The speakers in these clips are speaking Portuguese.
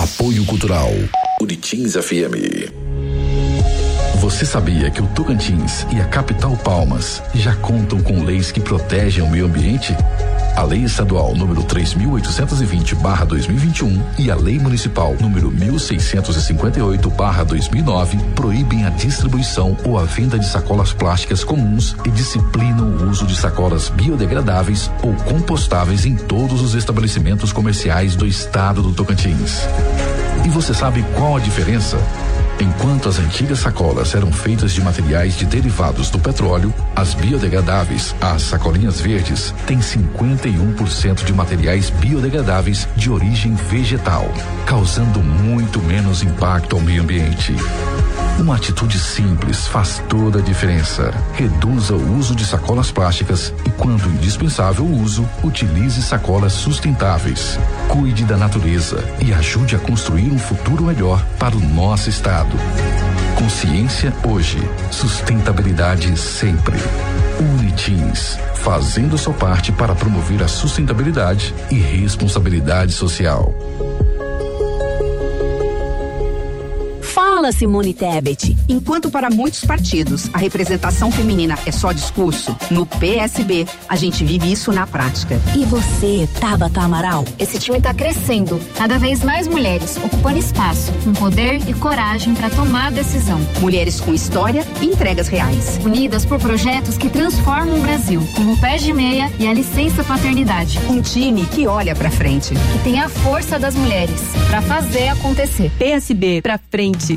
Apoio Cultural Unitins FM. Você sabia que o Tocantins e a capital Palmas já contam com leis que protegem o meio ambiente? A Lei Estadual número 3.820/2021 e a Lei Municipal número 1.658/2009 proíbem a distribuição ou a venda de sacolas plásticas comuns e disciplinam o uso de sacolas biodegradáveis ou compostáveis em todos os estabelecimentos comerciais do estado do Tocantins. E você sabe qual a diferença? Enquanto as antigas sacolas eram feitas de materiais de derivados do petróleo, as biodegradáveis, as sacolinhas verdes, têm 51% de materiais biodegradáveis de origem vegetal, causando muito menos impacto ao meio ambiente. Uma atitude simples faz toda a diferença. Reduza o uso de sacolas plásticas e, quando indispensável o uso, utilize sacolas sustentáveis. Cuide da natureza e ajude a construir um futuro melhor para o nosso estado. Consciência hoje, sustentabilidade sempre. Unitins, fazendo sua parte para promover a sustentabilidade e responsabilidade social. Fala, Simone Tebet. Enquanto para muitos partidos a representação feminina é só discurso, no PSB a gente vive isso na prática. E você, Tabata Amaral? Esse time está crescendo. Cada vez mais mulheres ocupando espaço, com poder e coragem para tomar decisão. Mulheres com história e entregas reais. Unidas por projetos que transformam o Brasil, como o Pés de Meia e a Licença Paternidade. Um time que olha pra frente. Que tem a força das mulheres para fazer acontecer. PSB pra frente.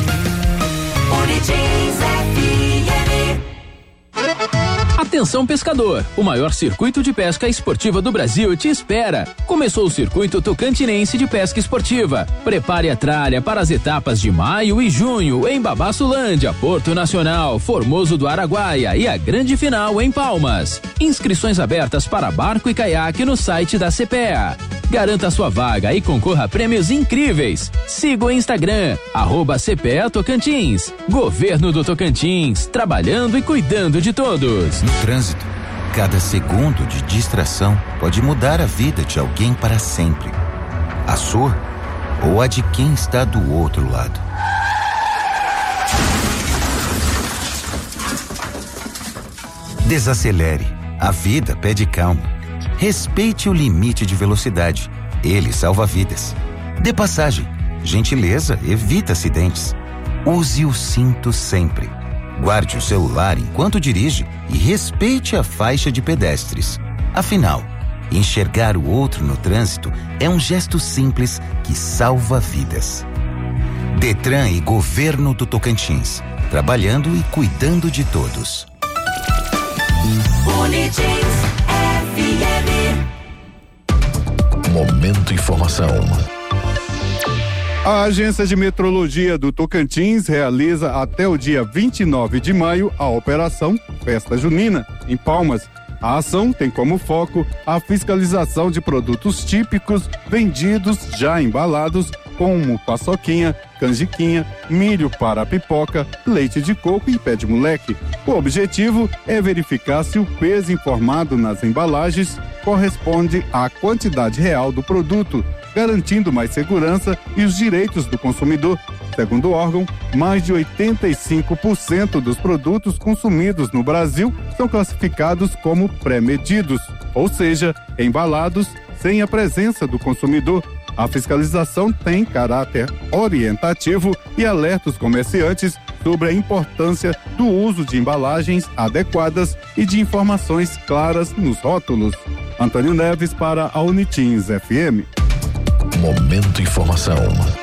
Atenção pescador, o maior circuito de pesca esportiva do Brasil te espera. Começou o circuito tocantinense de pesca esportiva. Prepare a tralha para as etapas de maio e junho em Babaçulândia, Porto Nacional, Formoso do Araguaia e a grande final em Palmas. Inscrições abertas para barco e caiaque no site da CPEA. Garanta sua vaga e concorra a prêmios incríveis. Siga o Instagram, @CPEA Tocantins. Governo do Tocantins, trabalhando e cuidando de todos. No trânsito, cada segundo de distração pode mudar a vida de alguém para sempre. A sua ou a de quem está do outro lado. Desacelere. A vida pede calma. Respeite o limite de velocidade. Ele salva vidas. Dê passagem. Gentileza evita acidentes. Use o cinto sempre. Guarde o celular enquanto dirige e respeite a faixa de pedestres. Afinal, enxergar o outro no trânsito é um gesto simples que salva vidas. Detran e Governo do Tocantins. Trabalhando e cuidando de todos. Unitins FM. Momento Informação. A Agência de Metrologia do Tocantins realiza até o dia 29 de maio a Operação Festa Junina, em Palmas. A ação tem como foco a fiscalização de produtos típicos vendidos já embalados, como paçoquinha, canjiquinha, milho para pipoca, leite de coco e pé de moleque. O objetivo é verificar se o peso informado nas embalagens corresponde à quantidade real do produto, garantindo mais segurança e os direitos do consumidor. Segundo o órgão, mais de 85% dos produtos consumidos no Brasil são classificados como pré-medidos, ou seja, embalados sem a presença do consumidor. A fiscalização tem caráter orientativo e alerta os comerciantes sobre a importância do uso de embalagens adequadas e de informações claras nos rótulos. Antônio Neves para a Unitins FM. Momento Informação.